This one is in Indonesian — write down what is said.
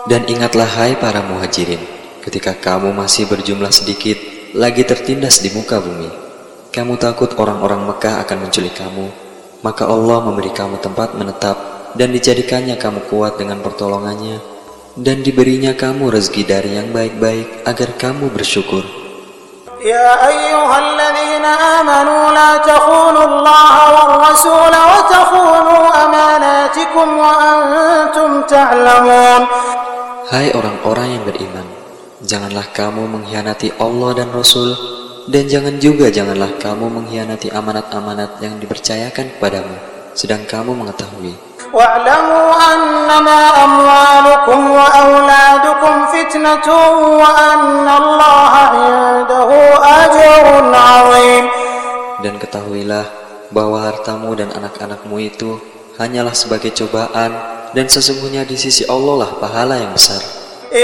Dan ingatlah hai para muhajirin, ketika kamu masih berjumlah sedikit, lagi tertindas di muka bumi. Kamu takut orang-orang Mekah akan menculik kamu, maka Allah memberi kamu tempat menetap dan dijadikannya kamu kuat dengan pertolongannya, dan diberinya kamu rezeki dari yang baik-baik agar kamu bersyukur. Ya ayyuhalladzina amanu la takhunu Allah war rasul wa takhunu amanatikum wa antum ta'lamun. Hai orang-orang yang beriman, janganlah kamu mengkhianati Allah dan Rasul, dan janganlah kamu mengkhianati amanat-amanat yang dipercayakan kepadamu, sedang kamu mengetahui. Wa'lamu annama amwalukum wa auladukum fitnatun wa anna Allaha 'indahu ajrun 'azim. Dan ketahuilah bahwa hartamu dan anak-anakmu itu hanyalah sebagai cobaan, dan sesungguhnya di sisi Allah lah pahala yang besar.